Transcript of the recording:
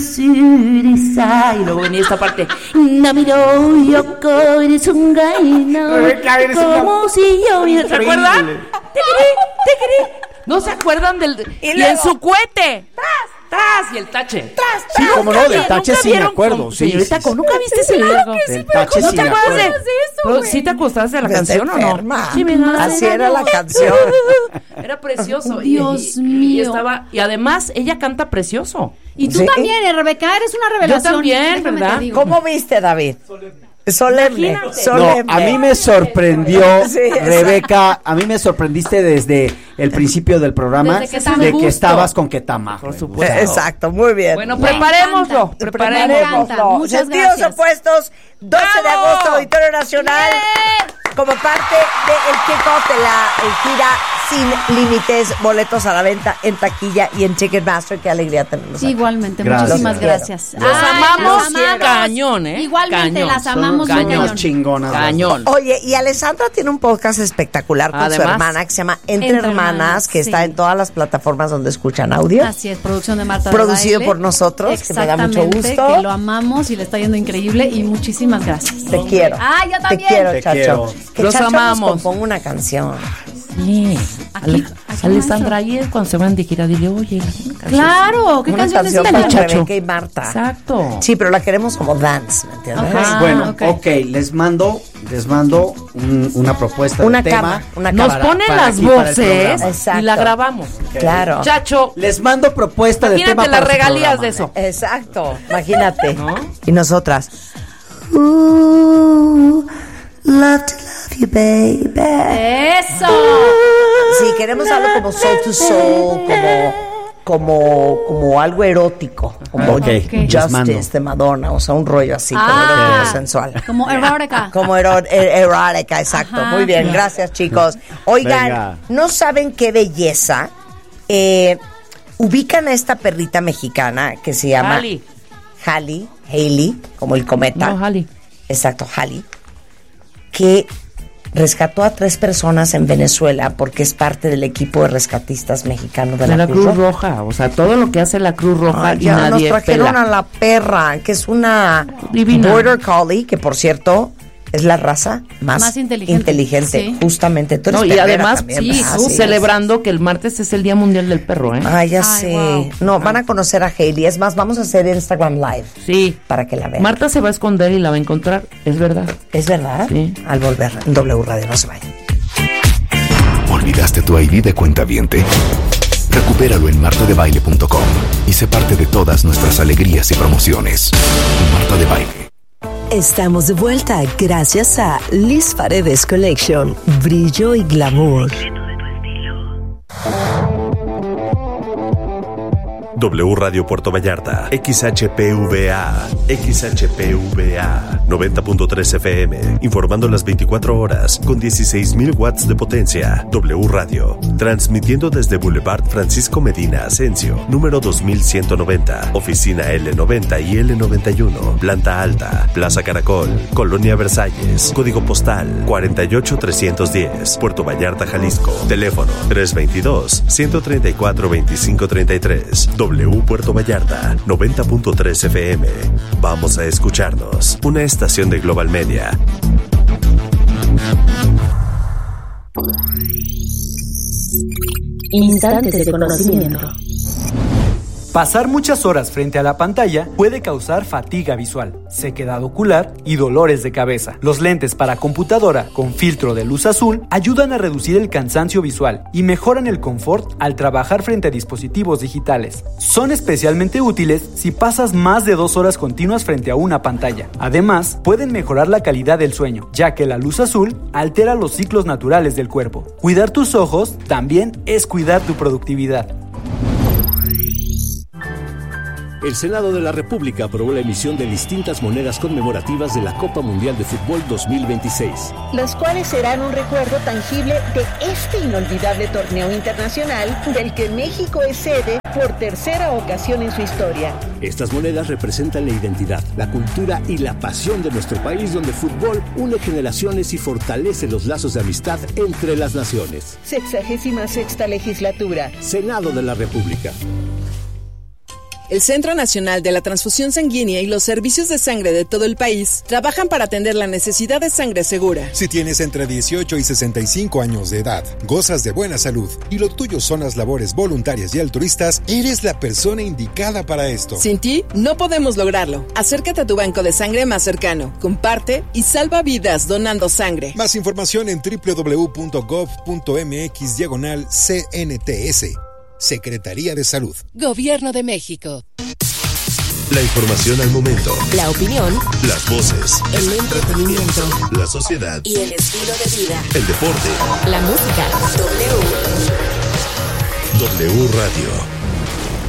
Y luego venía esta parte. Namiro Yoko eres un gaino. Como si yo. ¿Se acuerdan? ¿No se acuerdan del? Y en su cohete. ¡Tas! Y el tache. Sí, como no, del tache sí me acuerdo. Señorita, ¿nunca viste ese video? Del tache sí me acuerdo. Pero ¿sí te acostabas de la canción o no? Sí, así era la canción. Era precioso. Dios mío. Y además, ella canta precioso. Y tú también, Rebeca, eres una revelación. Yo también, ¿verdad? ¿Cómo viste, David? Solemne. No, a mí me sorprendió, Rebeca, a mí me sorprendiste desde el principio del programa de que estabas con Ketama. Por supuesto. Exacto, muy bien. Bueno, preparémoslo. Muchas Sentidos gracias. Opuestos, 12 de agosto, Auditorio Nacional, como parte del kickoff de la gira Sin Límites, boletos a la venta en taquilla y en Ticketmaster. Qué alegría tenemos aquí. Igualmente, Gracias. muchísimas gracias. Los amamos cañón, Igualmente, las amamos cañón. Chingonas. Cañón. Oye, y Alessandra tiene un podcast espectacular con su hermana que se llama Entre Hermanas, que está en todas las plataformas donde escuchan audio. Así es, producción de Marta Producido de Baile. por nosotros, que me da mucho gusto. Que lo amamos y le está yendo increíble y muchísimas gracias. Te quiero. Yo también. Te quiero, Te Chacho. quiero. Que Los Chacho amamos. nos componga una canción. Sí. Aquí Alessandra, ahí cuando se van de gira, dile, oye, claro, ¿qué Una canción canción necesitan? para Chacho? Rebeca y Marta. Exacto. Sí, pero la queremos como dance, ¿me entiendes? Ajá. Bueno, ok. ok, les mando una propuesta Una de cama, tema. una Nos cámara. ponen para las aquí, para el voces programa. Exacto. y la grabamos. Claro. Chacho, Les mando propuesta de tema imagínate para las su regalías programa. de eso. Exacto, imagínate. ¿No? Y nosotras. Love to love you, baby. ¡Eso! Sí, queremos algo como soul to soul, como algo erótico, como Ok, les mando. Justice de Madonna, o sea, un rollo así, como erótico sensual. Como erótica. Como erótica, exacto. Ajá. Muy bien, gracias, chicos. Oigan, Venga. no saben qué belleza. Ubican a esta perrita mexicana que se llama Hailey, como el cometa. No, Jali. Exacto, Hailey, que rescató a 3 personas en Venezuela porque es parte del equipo de rescatistas mexicanos de la Cruz Roja. O sea, todo lo que hace la Cruz Roja Ay, y ya nos nadie trajeron pela. a la perra, que es una Divina. Border Collie, que por cierto es la raza más inteligente. Sí. Justamente. Tú eres No, y perrera además, también, sí, ¿verdad? celebrando que el martes es el Día Mundial del Perro, ¿eh? Ay, ya Ay, sé. wow. No, van a conocer a Hailey. Es más, vamos a hacer Instagram Live Sí. para que la vean. Marta se va a esconder y la va a encontrar, es verdad. ¿Es verdad? Sí. Al volver en W Radio, no se vayan. ¿Olvidaste tu ID de cuentaviente? Recupéralo en martadebaile.com y sé parte de todas nuestras alegrías y promociones. Marta de Baile. Estamos de vuelta gracias a Liz Paredes Collection, brillo y glamour. W Radio Puerto Vallarta, XHPVA, 90.3 FM, informando las 24 horas con 16,000 watts de potencia. W Radio, transmitiendo desde Boulevard Francisco Medina Asensio, número 2190, oficina L90 y L91, planta alta, Plaza Caracol, Colonia Versalles, código postal 48310, Puerto Vallarta, Jalisco, teléfono 322-134-2533. W Puerto Vallarta, 90.3 FM. Vamos a escucharnos. Una estación de Global Media. Instantes de conocimiento. Pasar muchas horas frente a la pantalla puede causar fatiga visual, sequedad ocular y dolores de cabeza. Los lentes para computadora con filtro de luz azul ayudan a reducir el cansancio visual y mejoran el confort al trabajar frente a dispositivos digitales. Son especialmente útiles si pasas más de 2 horas continuas frente a una pantalla. Además, pueden mejorar la calidad del sueño, ya que la luz azul altera los ciclos naturales del cuerpo. Cuidar tus ojos también es cuidar tu productividad. El Senado de la República aprobó la emisión de distintas monedas conmemorativas de la Copa Mundial de Fútbol 2026. Las cuales serán un recuerdo tangible de este inolvidable torneo internacional del que México es sede por 3ª ocasión en su historia. Estas monedas representan la identidad, la cultura y la pasión de nuestro país, donde el fútbol une generaciones y fortalece los lazos de amistad entre las naciones. 66ª legislatura. Senado de la República. El Centro Nacional de la Transfusión Sanguínea y los servicios de sangre de todo el país trabajan para atender la necesidad de sangre segura. Si tienes entre 18 y 65 años de edad, gozas de buena salud y lo tuyo son las labores voluntarias y altruistas, eres la persona indicada para esto. Sin ti, no podemos lograrlo. Acércate a tu banco de sangre más cercano, comparte y salva vidas donando sangre. Más información en www.gov.mx/CNTS. Secretaría de Salud. Gobierno de México. La información al momento. La opinión. Las voces. El entretenimiento. La sociedad. Y el estilo de vida. El deporte. La música. W Radio.